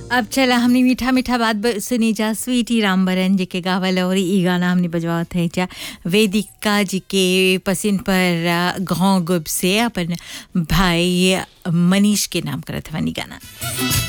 अब चला हमने मीठा मीठा बात सुनी जा स्वीटी रामबरन जी के गावल और ई गाना हमने बजवा थे जा वेदिका जी के पसंद पर गाँव गुब से अपन भाई मनीष के नाम करत हवनी गाना।